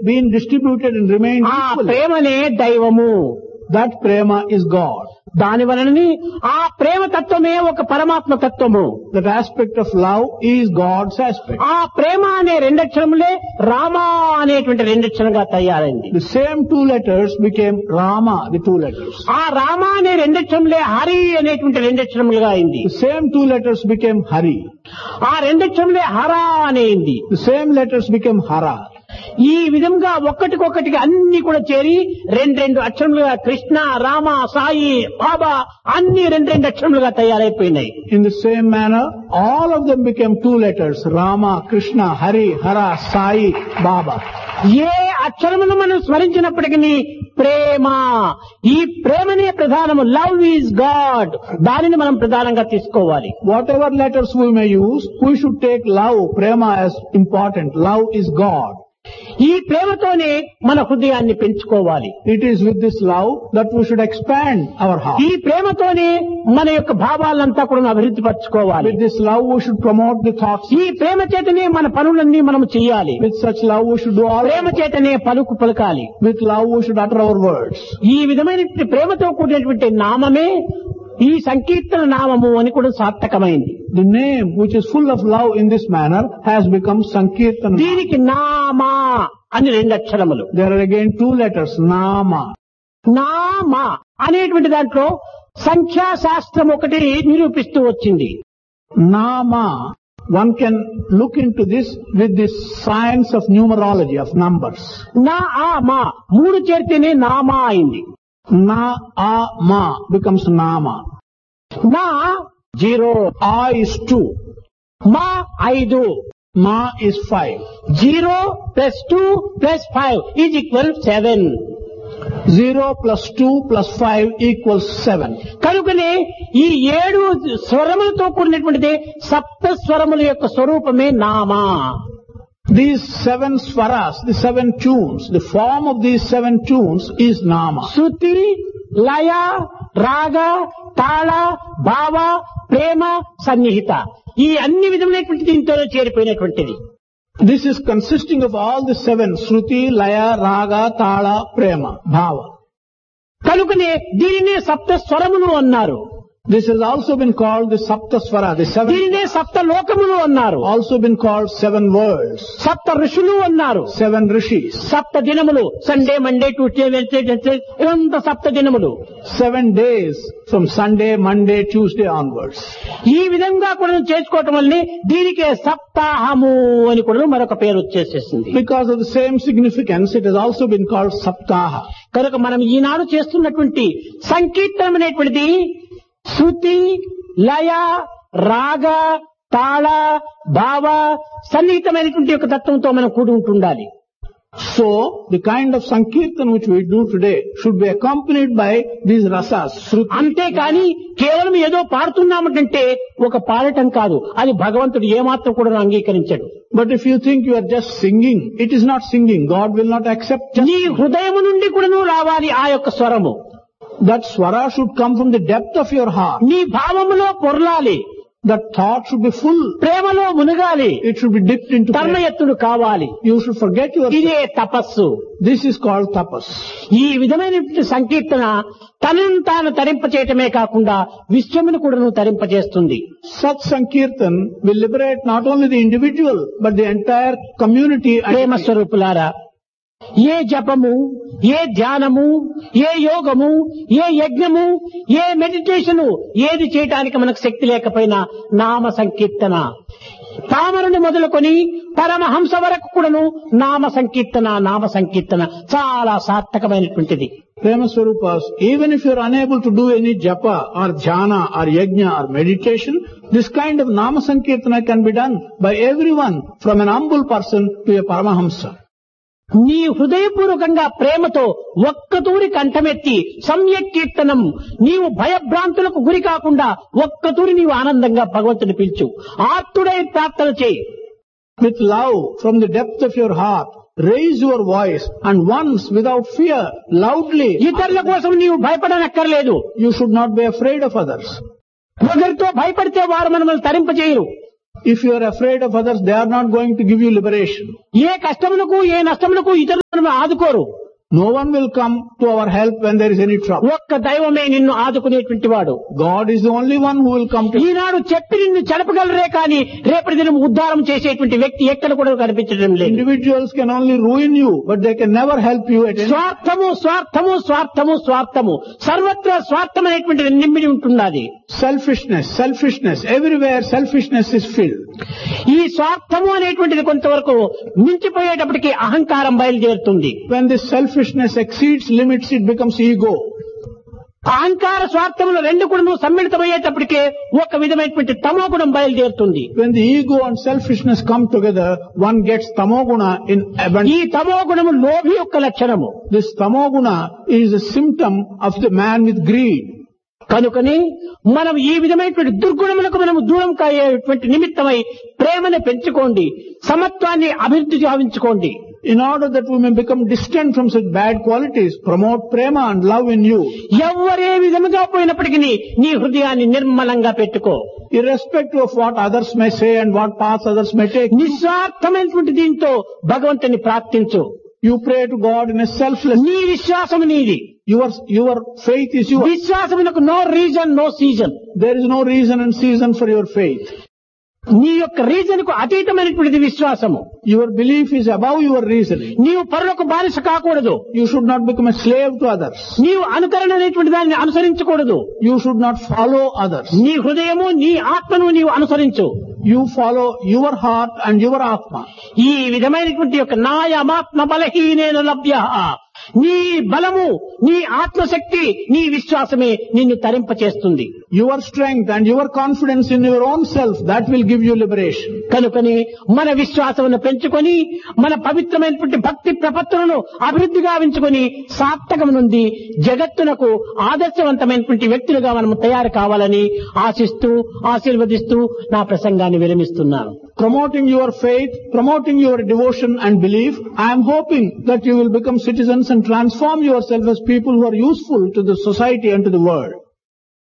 been distributed and remained ఆ equally. ప్రేమనే దైవము. That prema is God. దాని వలనని ఆ ప్రేమ తత్వమే ఒక పరమాత్మ తత్వము. That aspect of love is God's aspect. ఆ ప్రేమ అనే రెండక్షరములే రామ అనేటువంటి రెండక్షరంగా తయారైంది. The same two letters became Rama, the two letters. ఆ రామ అనే రెండక్షరములే హరి అనేటువంటి రెండక్షరములుగా అయింది. The same two letters became Hari. ఆ రెండక్షరములే హర అనేయింది. The same letters became Hara. ఈ విధంగా ఒక్కటికొక్కటికి అన్ని కూడా చేరి రెండు అక్షరములుగా కృష్ణ, రామ, సాయి, బాబా అన్ని రెండు అక్షరములుగా తయారైపోయినాయి. In the same manner, all of them became two letters, Rama, Krishna, Hari, Hara, Sai, Baba. ఏ అక్షరమును మనం స్మరించినప్పటికీ ప్రేమ, ఈ ప్రేమనే ప్రధానము. లవ్ ఈజ్ గాడ్, దానిని మనం ప్రధానంగా తీసుకోవాలి. Whatever letters we may use, we should take love, prema as important. Love is God. ఈ ప్రేమతోనే మన హృదయాన్ని పెంచుకోవాలి. It is with this love that we should expand our heart. ఈ ప్రేమతోనే మన యొక్క భావాలంతా కూడా అభివృద్ధి పరచుకోవాలి. With this love we should promote the thoughts. ఈ ప్రేమ చేతనే మన పనులన్నీ మనం చేయాలి. With such love we should do all. ప్రేమ చేతనే పలుకాలి. With love we should utter our words. ఈ విధమైన ప్రేమతో కూడినటువంటి నామమే ఈ సంకీర్తన నామము అని కూడా సార్థకమైంది. The name which is full of love in this manner has become Sankirtana. దీనికి నామా అని రెండు అక్షరములు. There are again two letters, Nama. నామ అనేటువంటి దాంట్లో సంఖ్యాశాస్త్రం ఒకటి నిరూపిస్తూ వచ్చింది. Nama. One can look into this with this science of numerology, of numbers. నా ఆ మా మూడు చేరితేనే నామా అయింది. Na, A, Ma becomes Nama. నా 0, A is 2. మా 5, Ma is 5. 0 plus 2 plus 5 is equal 7. 0 plus 2 plus 5 equals 7. కనుకనే ఈ 7 స్వరములతో కూడినటువంటిది సప్త స్వరముల యొక్క స్వరూపమే Nama. These 7 swaras, the 7 tunes, the form of these 7 tunes is Nama. శృతి, లయ, రాగ, తాళ, భావ, ప్రేమ, సన్నిహిత ఈ అన్ని విధములైనటువంటి దీంతో చేరిపోయినటువంటిది. This is consisting of all the 7, Shruti, Laya, Raga, Tala, Prema, Bhava. కనుకనే దీనినే సప్త స్వరములు అన్నారు. This has also been called the Sapta Swara, the 7. దీనినే సప్త లోకములు అన్నారు. Also been called 7 worlds, సప్త ఋషులు అన్నారు. 7 rishis, సప్త దినములు, సండే, మండే, ట్యూస్డే, వెన్స్డే, ఇదంతా సప్త దినములు. 7 days from Sunday, Monday, Tuesday onwards. ఈ విధంగా కూడా చేసుకోవటం వల్లే దీనికే సప్తాహము అని కూడా మరొక పేరు వచ్చేసేసింది. Because of the same significance, it has also been called Saptaha. కనుక మనం ఈనాడు చేస్తున్నటువంటి సంకీర్తనం అనేటువంటిది శృతి, లయ, రాగ, తాళ, భావ, సన్నిహితమైనటువంటి యొక్క తత్వంతో మనం కూడి ఉంటుండాలి. So, the kind of Sankirtan which we do today should be accompanied by these rasas, Shruti. అంతేకాని కేవలం ఏదో పాడుతున్నామంటే ఒక పాడటం కాదు, అది భగవంతుడు ఏమాత్రం కూడా అంగీకరించడు. But if you think you are just singing, it is not singing. God will not accept just నీ హృదయం నుండి కూడాను రావాలి ఆ యొక్క స్వరము. that swara should come from the depth of your heart. నీ భావములో పొర్లాలి. That thought should be full. ప్రేమలో మునగాలి. It should be dipped into prayer. ధర్మయత్తుడు కావాలి. You should forget yourself. ఇదే తపస్సు. This is called tapas. ఈ విధమైనటువంటి సంకీర్తన తనను తాను తరింపచేయటమే కాకుండా విశ్వమును కూడా తరింపచేస్తుంది. Such Sankirtan will liberate not only the individual but the entire community. ప్రేమ స్వరూపులారా, ఏ జపము, ఏ ధ్యానము, ఏ యోగము, ఏ యజ్ఞము, ఏ మెడిటేషను ఏది చేయటానికి మనకు శక్తి లేకపోయినా నామ సంకీర్తన, తామరుని మొదలుకొని పరమహంస వరకు కూడాను నామ సంకీర్తన చాలా సార్థకమైనటువంటిది. Prema Swarupas, even if you are unable to do any japa or dhyana or yajna or meditation, this kind of nama sankirtana can be done by everyone from an humble person to a paramahamsa. నీ హృదయపూర్వకంగా ప్రేమతో ఒక్కతూరి కంఠమెత్తి సమ్యక్ కీర్తనం, నీవు భయభ్రాంతులకు గురి కాకుండా ఒక్కతూరి నీవు ఆనందంగా భగవంతుని పిలుచు, ఆర్తుడై ప్రార్థన చేయి. With love from the depth of your heart, raise your voice and once without fear, loudly. ఇతరుల కోసం నీవు భయపడనక్కర్లేదు. You should not be afraid of others. ఒకరితో భయపడితే వారు మనల్ని తరింపజేయరు. If you are afraid of others, they are not going to give you liberation. ఏ కష్టములకు ఏ నష్టములకు ఇతరులు ఆదుకోరు. No one will come to our help when there is any trouble. ఒక్క దైవమే నిన్ను ఆదుకునేటువంటి వాడు. God is the only one who will come to you. ఈనాడు చెప్పి నిన్ను చెడపగలరే కానీ రేపటి దినం ఉద్ధారం చేసేటువంటి వ్యక్తి ఎక్కడ కూడా కనిపించడం లేదు. Individuals can only ruin you, but they can never help you at any time. స్వార్థము స్వార్థము స్వార్థము స్వార్థము సర్వత్రా స్వార్థం అనేటువంటిది నిండి ఉంటున్నది. Selfishness, selfishness. Everywhere selfishness is filled. ఈ స్వార్థము అనేటువంటిది కొంతవరకు మించిపోయేటప్పటికి అహంకారం బయలుదేరుతుంది. When this selfishness exceeds limits, it becomes ego. అహంకార స్వార్థములు రెండు కూడా సమ్మిళితమయ్యేటప్పటికే ఒక విధమైనటువంటి తమోగుణం బయలుదేరుతుంది. When the ego and selfishness come together, one gets tamoguna in abundance. ఈ తమోగుణము లోభి యొక్క లక్షణము. This tamoguna is a symptom of the man with greed. కనుకని మనం ఈ విధమైనటువంటి దుర్గుణములకు మనము దూరం కాయేటువంటి నిమిత్తమై ప్రేమను పెంచుకోండి, సమత్వాన్ని అభివృద్ధి గావించుకోండి. In order that we may become distant from such bad qualities, promote prema and love in you. ఎవరే విధముగా పోయినప్పటికీ నీ హృదయాన్ని నిర్మలంగా పెట్టుకో. Irrespective of what others may say and what paths others may take, నిస్వార్థమైనటువంటి దీంతో భగవంతుని ప్రార్థించు. you pray to God in a selfless. నీ విశ్వాసము నీది. Your faith is yours. విశ్వాసమునకు no reason no season. There is no reason and season for your faith. నీ యొక్క reason కు అతీతమైనటువంటిది విశ్వాసము. Your belief is above your reasoning. నీవు పరులకు బానిస కాకూడదు. You should not become a slave to others. నీవు అనుకరణ అనేటువంటి దాన్ని అనుసరించకూడదు. You should not follow others. నీ హృదయము నీ ఆత్మను నీవు అనుసరించు. You follow your heart and your atma. ఈ విధమైనటువంటి యొక్క నాయమాత్మ బలహీనేన లభ్య. నీ బలము, నీ ఆత్మశక్తి, నీ విశ్వాసమే నిన్ను తరింపచేస్తుంది. Your strength and your confidence in your own self, that will give you liberation. కనుకని మన విశ్వాసమును పెంచుకొని మన పవిత్రమైనటువంటి భక్తి ప్రపత్తులను అభివృద్ధి గావించుకొని సార్థకం నుండి జగత్తునకు ఆదర్శవంతమైనటువంటి వ్యక్తులుగా మనము తయారు కావాలని ఆశిస్తూ ఆశీర్వదిస్తూ నా ప్రసంగాన్ని విరమిస్తున్నాను. Promoting your faith, promoting your devotion and belief, I am hoping that you will become citizens and transform yourself as people who are useful to the society and to the world.